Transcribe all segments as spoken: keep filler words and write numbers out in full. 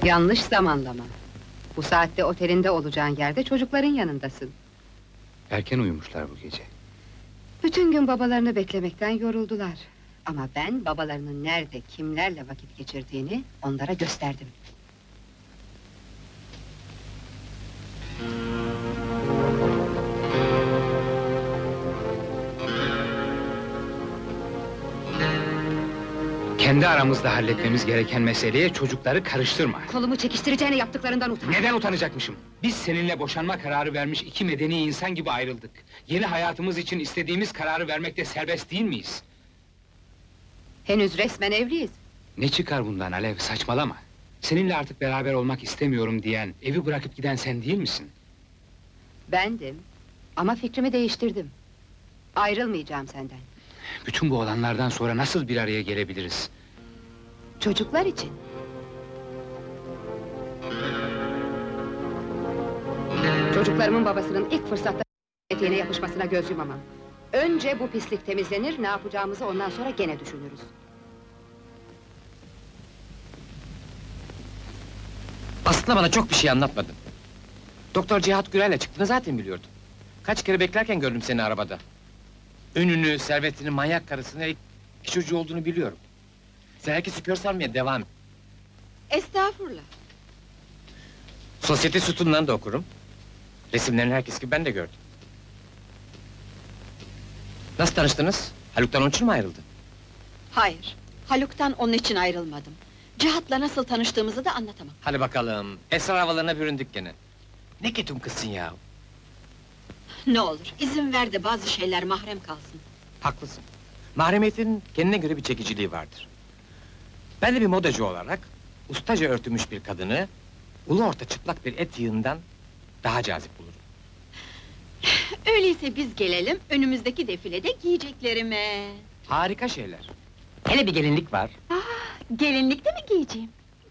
Yanlış zamanlama. Bu saatte otelinde olacağın yerde çocukların yanındasın. Erken uyumuşlar bu gece. Bütün gün babalarını beklemekten yoruldular. Ama ben babalarının nerede, kimlerle vakit geçirdiğini onlara gösterdim. Kendi aramızda halletmemiz gereken meseleye çocukları karıştırma. Kolumu çekiştireceğine yaptıklarından utan. Neden utanacakmışım? Biz seninle boşanma kararı vermiş iki medeni insan gibi ayrıldık. Yeni hayatımız için istediğimiz kararı vermekte serbest değil miyiz? Henüz resmen evliyiz. Ne çıkar bundan Alev, saçmalama! Seninle artık beraber olmak istemiyorum diyen, evi bırakıp giden sen değil misin? Bendim. Ama fikrimi değiştirdim. Ayrılmayacağım senden. Bütün bu olanlardan sonra nasıl bir araya gelebiliriz? Çocuklar için. Çocuklarımın babasının ilk fırsatta eteğine yapışmasına göz yumamam. Önce bu pislik temizlenir, ne yapacağımızı ondan sonra gene düşünürüz. Aslında bana çok bir şey anlatmadın. Doktor Cihat Gürel'le çıktığını zaten biliyordum. Kaç kere beklerken gördüm seni arabada. Ününü, servetini, manyak karısını, iki çocuğu olduğunu biliyorum. Sen herkesi kör sanmaya devam et. Estağfurullah. Sosyete sütunlarını da okurum. Resimlerini herkes gibi ben de gördüm. Nasıl tanıştınız? Haluk'tan onun için mi ayrıldın? Hayır, Haluk'tan onun için ayrılmadım. Cihat'la nasıl tanıştığımızı da anlatamam. Hadi bakalım, esrar havalarına büründük gene. Ne ketum kızsın ya! Ne olur, izin ver de bazı şeyler mahrem kalsın. Haklısın. Mahremiyetin kendine göre bir çekiciliği vardır. Ben de bir modacı olarak, ustaca örtülmüş bir kadını, ulu orta çıplak bir et yığından daha cazip bulurum. Öyleyse biz gelelim, önümüzdeki defilede giyeceklerime. Harika şeyler. Hele bir gelinlik var. Gelinlikte mi giyeceğim?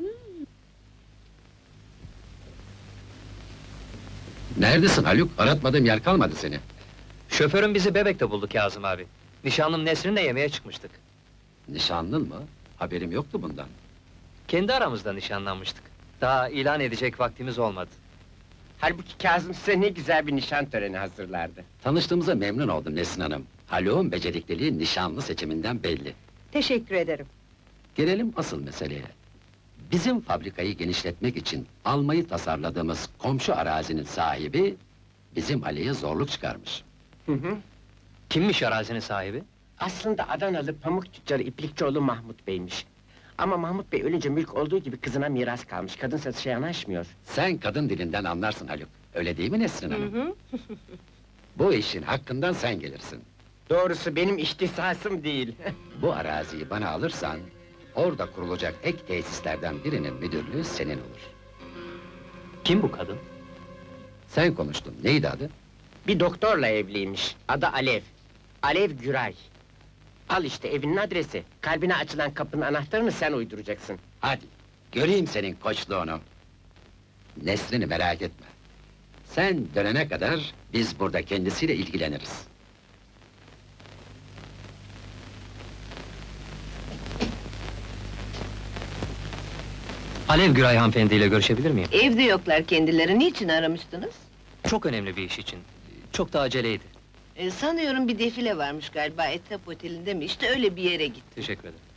Neredesin Haluk? Aratmadığım yer kalmadı seni. Şoförün bizi Bebek'te buldu Kazım abi. Nişanlım Nesrin'le yemeğe çıkmıştık. Nişanlın mı? Haberim yoktu bundan. Kendi aramızda nişanlanmıştık. Daha ilan edecek vaktimiz olmadı. Halbuki Kazım size ne güzel bir nişan töreni hazırlardı. Tanıştığımıza memnun oldum Nesrin Hanım. Haluk'un becerikliliği nişanlı seçiminden belli. Teşekkür ederim. Gelelim asıl meseleye. Bizim fabrikayı genişletmek için almayı tasarladığımız komşu arazinin sahibi bizim Ali'ye zorluk çıkarmış. Hı hı. Kimmiş arazinin sahibi? Aslında Adanalı pamuk tüccarı İplikçioğlu Mahmut Bey'miş. Ama Mahmut Bey ölünce mülk olduğu gibi kızına miras kalmış. Kadın satışa yanaşmıyor. Sen kadın dilinden anlarsın Haluk. Öyle değil mi Nesrin Hanım? Bu işin hakkından sen gelirsin. Doğrusu benim ihtisasım değil. Bu araziyi bana alırsan, orada kurulacak ek tesislerden birinin müdürlüğü senin olur. Kim bu kadın? Sen konuştun, neydi adı? Bir doktorla evliymiş. Adı Alev. Alev Güray. Al işte evinin adresi. Kalbine açılan kapının anahtarını sen uyduracaksın. Hadi, göreyim senin koçluğunu. Nesrini merak etme. Sen dönene kadar, biz burada kendisiyle ilgileniriz. Alev Güray hanımefendiyle görüşebilir miyim? Evde yoklar kendileri, niçin aramıştınız? Çok önemli bir iş için. Çok da aceleydi. Ee, sanıyorum bir defile varmış galiba, Etap Oteli'nde mi? İşte öyle bir yere git. Teşekkür ederim.